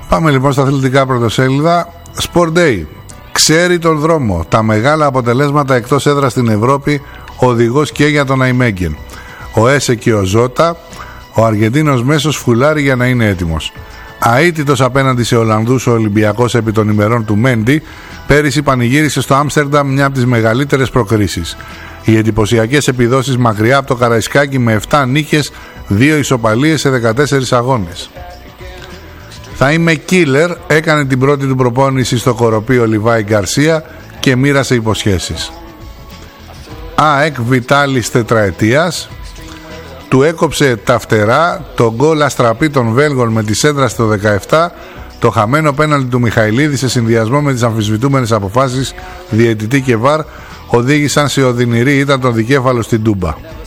Πάμε λοιπόν στα αθλητικά πρωτοσέλιδα. Sport Day. Ξέρει τον δρόμο. Τα μεγάλα αποτελέσματα εκτός έδρας στην Ευρώπη. Οδηγός και για τον Αϊμέγγεν. Ο Έσε και ο Ζώτα. Ο Αργεντίνος μέσος φουλάρει για να είναι έτοιμος. Αίτητος απέναντι σε Ολλανδούς ο Ολυμπιακός επί των ημερών του Μέντι. Πέρυσι πανηγύρισε στο Άμστερνταμ μια από τις μεγαλύτερες προκρίσεις. Οι εντυπωσιακές επιδόσεις μακριά από το Καραϊσκάκι με 7 νίκες, 2 ισοπαλίες σε 14 αγώνες. Θα είμαι killer, έκανε την πρώτη του προπόνηση στο Κοροπή ο Λιβάη Γκαρσία και μοίρασε υποσχέσεις. ΑΕΚ Βιτάλης τετραετίας. Του έκοψε τα φτερά, το γκολ αστραπή των Βέλγων με τη σέντρα στο 17, το χαμένο πέναλτι του Μιχαηλίδη σε συνδυασμό με τις αμφισβητούμενες αποφάσεις διαιτητή και βαρ οδήγησαν σε οδυνηρή ήττα τον δικέφαλο στην Τούμπα.